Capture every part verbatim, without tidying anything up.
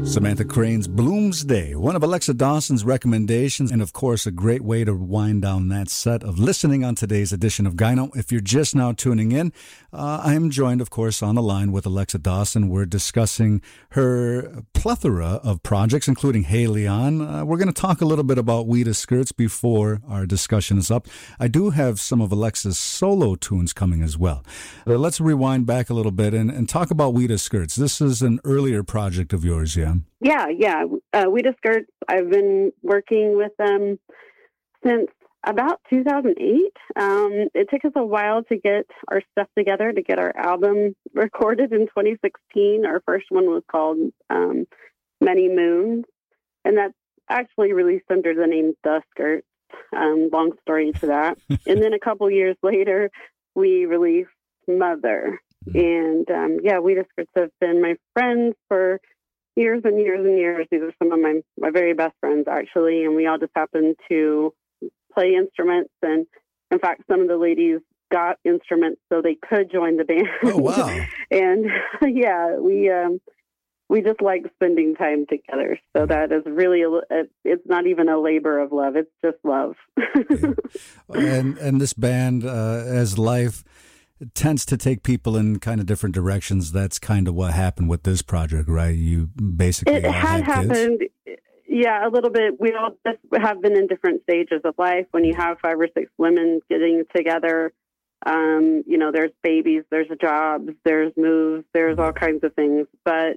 Samantha Crane's Bloomsday, one of Alexa Dawson's recommendations, and of course a great way to wind down that set of listening on today's edition of Gyno. If you're just now tuning in, uh, I am joined, of course, on the line with Alexa Dawson. We're discussing her plethora of projects, including Hey Leon. Uh, we're going to talk a little bit about Weta Skirts before our discussion is up. I do have some of Alexa's solo tunes coming as well. But let's rewind back a little bit and, and talk about Weta Skirts. This is an earlier project of yours, yeah? Yeah, yeah. Uh, Weta Skirts, I've been working with them since about two thousand eight. Um, it took us a while to get our stuff together, to get our album recorded in twenty sixteen. Our first one was called um, Many Moons, and that's actually released under the name The Skirts. Um, long story to that. And then a couple years later, we released Mother. And um, yeah, Weta Skirts have been my friends for years and years and years. These are some of my, my very best friends, actually, and we all just happened to play instruments. And in fact, some of the ladies got instruments so they could join the band. Oh, wow. And yeah, we um, we just like spending time together. So that is really, a, it's not even a labor of love. It's just love. Yeah. And, and this band, uh, as life tends to take people in kind of different directions. That's kind of what happened with this project, right? You basically it had, had happened, yeah, a little bit. We all just have been in different stages of life. When you have five or six women getting together, um, you know, there's babies, there's jobs, there's moves, there's all kinds of things. But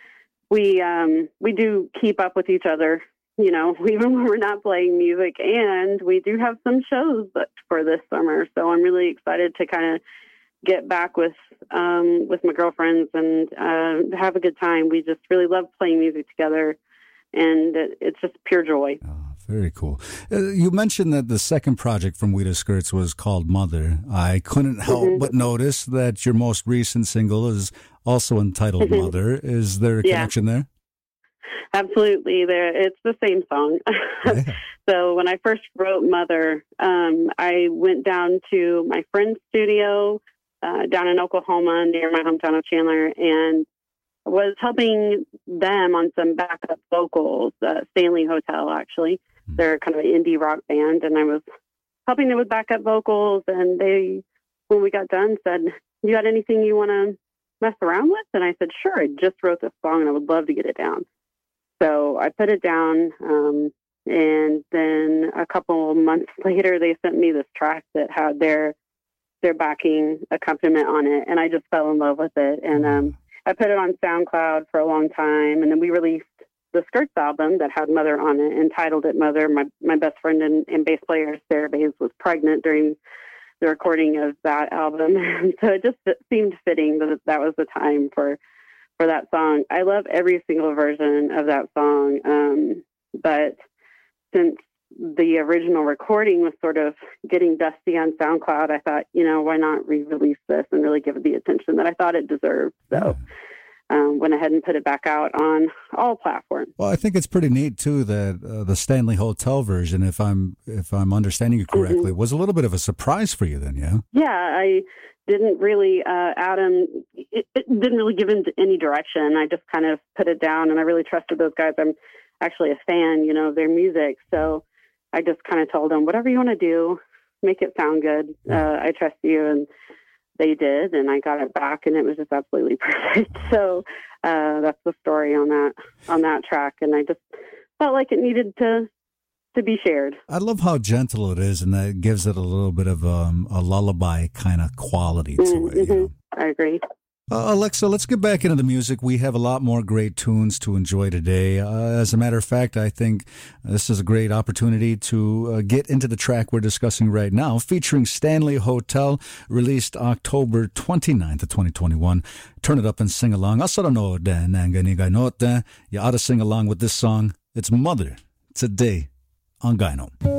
we um, we do keep up with each other, you know, even when we're not playing music, and we do have some shows booked for this summer. So I'm really excited to kind of get back with um, with my girlfriends and uh, have a good time. We just really love playing music together, and it's just pure joy. Oh, very cool. Uh, you mentioned that the second project from Weta Skirts was called Mother. I couldn't help mm-hmm. but notice that your most recent single is also entitled Mother. Is there a yeah. connection there? Absolutely. There, it's the same song. Yeah. So when I first wrote Mother, um, I went down to my friend's studio uh, down in Oklahoma near my hometown of Chandler, and was helping them on some backup vocals, uh, Stanley Hotel, actually. Mm-hmm. They're kind of an indie rock band, and I was helping them with backup vocals, and they, when we got done, said, "You got anything you want to mess around with?" And I said, "Sure, I just wrote this song, and I would love to get it down." So I put it down, um, and then a couple months later, they sent me this track that had their their backing accompaniment on it, and I just fell in love with it. And um, I put it on SoundCloud for a long time, and then we released the Skirts album that had Mother on it, entitled it Mother. My my best friend and, and bass player, Sarah Bays, was pregnant during the recording of that album, and so it just it seemed fitting that that was the time for for that song. I love every single version of that song, um, but since the original recording was sort of getting dusty on SoundCloud, I thought, you know, why not re-release this and really give it the attention that I thought it deserved. So um, went ahead and put it back out on all platforms. Well, I think it's pretty neat too that uh, the Stanley Hotel version, if I'm if I'm understanding you correctly, mm-hmm. was a little bit of a surprise for you then, yeah? Yeah, I didn't really, uh, Adam, it, it didn't really give him any direction. I just kind of put it down, and I really trusted those guys. I'm actually a fan, you know, of their music. So I just kind of told them, whatever you want to do, make it sound good. Uh, I trust you. And they did, and I got it back, and it was just absolutely perfect. So uh, that's the story on that, on that track. And I just felt like it needed to, to be shared. I love how gentle it is, and that gives it a little bit of um, a lullaby kind of quality to mm-hmm. it. You know? I agree. Uh, Alexa, let's get back into the music. We have a lot more great tunes to enjoy today. Uh, as a matter of fact, I think this is a great opportunity to uh, get into the track we're discussing right now, featuring Stanley Hotel, released October twenty-ninth of twenty twenty-one. Turn it up and sing along. You ought to sing along with this song. It's Mother, today on Gyno.